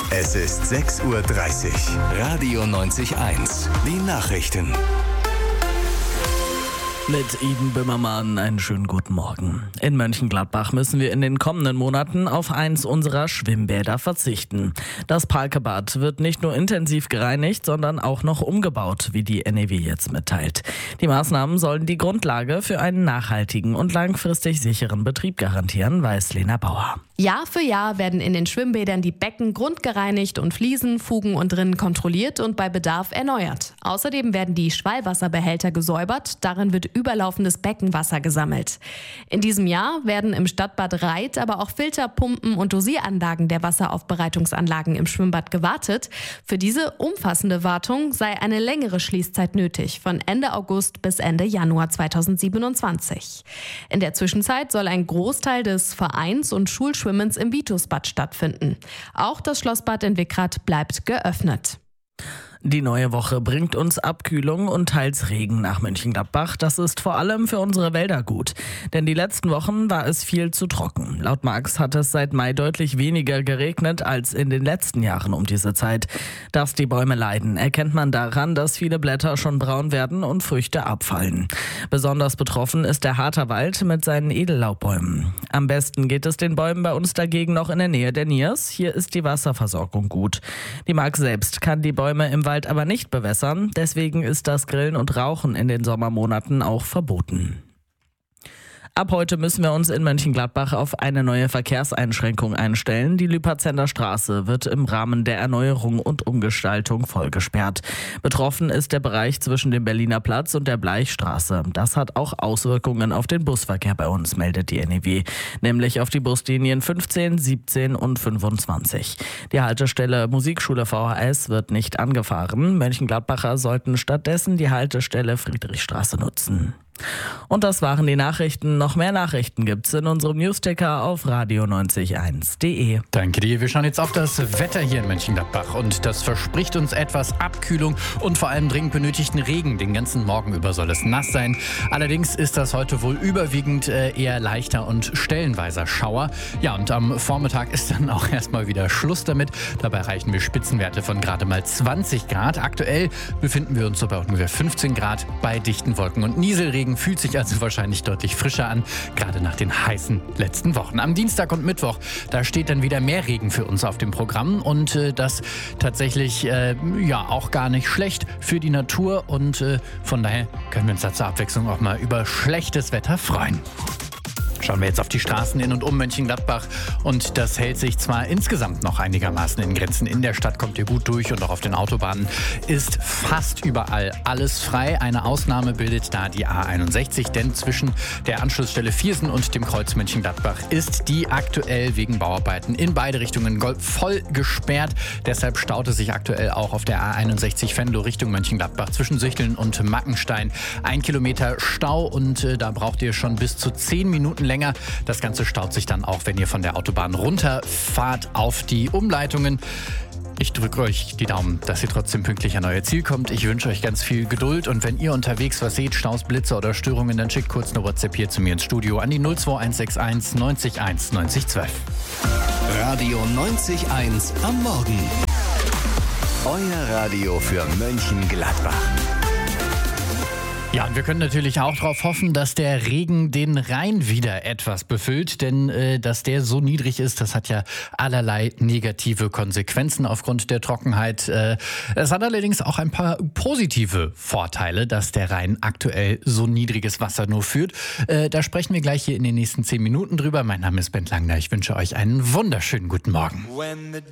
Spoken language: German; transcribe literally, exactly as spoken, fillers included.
Es ist sechs Uhr dreißig. Radio neunzig Komma eins. Die Nachrichten. Mit Iden Böhmermann einen schönen guten Morgen. In Mönchengladbach müssen wir in den kommenden Monaten auf eins unserer Schwimmbäder verzichten. Das Parkebad wird nicht nur intensiv gereinigt, sondern auch noch umgebaut, wie die N E W jetzt mitteilt. Die Maßnahmen sollen die Grundlage für einen nachhaltigen und langfristig sicheren Betrieb garantieren, weiß Lena Bauer. Jahr für Jahr werden in den Schwimmbädern die Becken grundgereinigt und Fliesen, Fugen und Rinnen kontrolliert und bei Bedarf erneuert. Außerdem werden die Schwallwasserbehälter gesäubert, darin wird überlaufendes Beckenwasser gesammelt. In diesem Jahr werden im Stadtbad Reit aber auch Filter, Pumpen und Dosieranlagen der Wasseraufbereitungsanlagen im Schwimmbad gewartet. Für diese umfassende Wartung sei eine längere Schließzeit nötig, von Ende August bis Ende Januar zweitausendsiebenundzwanzig. In der Zwischenzeit soll ein Großteil des Vereins- und Schulschwimmens im Vitusbad stattfinden. Auch das Schlossbad in Wickrath bleibt geöffnet. Die neue Woche bringt uns Abkühlung und teils Regen nach Mönchengladbach. Das ist vor allem für unsere Wälder gut. Denn die letzten Wochen war es viel zu trocken. Laut Marx hat es seit Mai deutlich weniger geregnet als in den letzten Jahren um diese Zeit. Dass die Bäume leiden, erkennt man daran, dass viele Blätter schon braun werden und Früchte abfallen. Besonders betroffen ist der Harterwald mit seinen Edellaubbäumen. Am besten geht es den Bäumen bei uns dagegen noch in der Nähe der Niers. Hier ist die Wasserversorgung gut. Die Marx selbst kann die Bäume im Wald aber nicht bewässern, deswegen ist das Grillen und Rauchen in den Sommermonaten auch verboten. Ab heute müssen wir uns in Mönchengladbach auf eine neue Verkehrseinschränkung einstellen. Die Lüperzender Straße wird im Rahmen der Erneuerung und Umgestaltung vollgesperrt. Betroffen ist der Bereich zwischen dem Berliner Platz und der Bleichstraße. Das hat auch Auswirkungen auf den Busverkehr bei uns, meldet die N E W, nämlich auf die Buslinien fünfzehn, siebzehn und fünfundzwanzig. Die Haltestelle Musikschule V H S wird nicht angefahren. Mönchengladbacher sollten stattdessen die Haltestelle Friedrichstraße nutzen. Und das waren die Nachrichten. Noch mehr Nachrichten gibt's in unserem Newsticker auf radio neunzig Komma eins punkt de. Danke dir. Wir schauen jetzt auf das Wetter hier in Mönchengladbach und das verspricht uns etwas Abkühlung und vor allem dringend benötigten Regen. Den ganzen Morgen über soll es nass sein. Allerdings ist das heute wohl überwiegend äh, eher leichter und stellenweiser Schauer. Ja, und am Vormittag ist dann auch erstmal wieder Schluss damit. Dabei erreichen wir Spitzenwerte von gerade mal zwanzig Grad. Aktuell befinden wir uns so bei ungefähr fünfzehn Grad bei dichten Wolken und Nieselregen. Fühlt sich also wahrscheinlich deutlich frischer an, gerade nach den heißen letzten Wochen. Am Dienstag und Mittwoch, da steht dann wieder mehr Regen für uns auf dem Programm und äh, das tatsächlich äh, ja auch gar nicht schlecht für die Natur und äh, von daher können wir uns da zur Abwechslung auch mal über schlechtes Wetter freuen. Schauen wir jetzt auf die Straßen in und um Mönchengladbach und das hält sich zwar insgesamt noch einigermaßen in Grenzen. In der Stadt kommt ihr gut durch und auch auf den Autobahnen ist fast überall alles frei. Eine Ausnahme bildet da die A einundsechzig, denn zwischen der Anschlussstelle Viersen und dem Kreuz Mönchengladbach ist die aktuell wegen Bauarbeiten in beide Richtungen voll gesperrt. Deshalb staut es sich aktuell auch auf der A einundsechzig Venlo Richtung Mönchengladbach zwischen Süchteln und Mackenstein. Ein Kilometer Stau und äh, da braucht ihr schon bis zu zehn Minuten länger. Das Ganze staut sich dann auch, wenn ihr von der Autobahn runterfahrt auf die Umleitungen. Ich drücke euch die Daumen, dass ihr trotzdem pünktlich an euer Ziel kommt. Ich wünsche euch ganz viel Geduld und wenn ihr unterwegs was seht, Staus, Blitze oder Störungen, dann schickt kurz eine WhatsApp hier zu mir ins Studio an die null zwei eins sechs eins neunzig eins neunzig zwölf. Radio neunzig Komma eins am Morgen. Euer Radio für Mönchengladbach. Ja, und wir können natürlich auch darauf hoffen, dass der Regen den Rhein wieder etwas befüllt, denn äh, dass der so niedrig ist, das hat ja allerlei negative Konsequenzen aufgrund der Trockenheit. Äh, es hat allerdings auch ein paar positive Vorteile, dass der Rhein aktuell so niedriges Wasser nur führt. Äh, da sprechen wir gleich hier in den nächsten zehn Minuten drüber. Mein Name ist Bent Langner. Ich wünsche euch einen wunderschönen guten Morgen.